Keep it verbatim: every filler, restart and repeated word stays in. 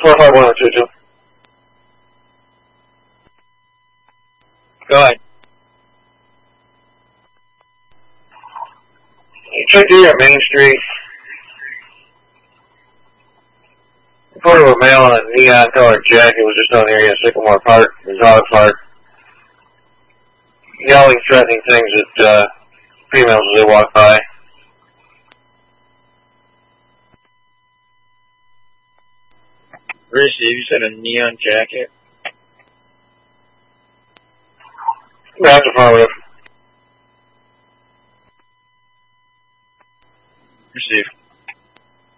four five one oh two two. Go ahead. You checked here at Main Street. Reported a male in a neon colored jacket was just on the area of Sycamore Park, his auto park, yelling, threatening things at uh, females as they walk by. Receive, you said a neon jacket. That's affirmative. Receive.